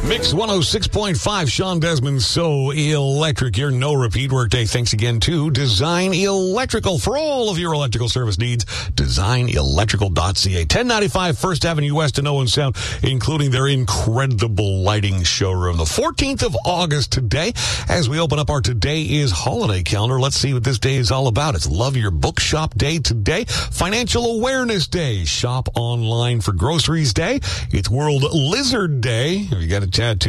Mix 106.5, Sean Desmond, So Electric, your no repeat workday. Thanks again to Design Electrical for all of your electrical service needs. DesignElectrical.ca. 1095 First Avenue West in Owen Sound, including their incredible lighting showroom. The 14th of August today, as we open up our Today is Holiday calendar. Let's see what this day is all about. It's Love Your Bookshop Day today. Financial Awareness Day. Shop online for groceries day. It's World Lizard Day. If you got a tattoo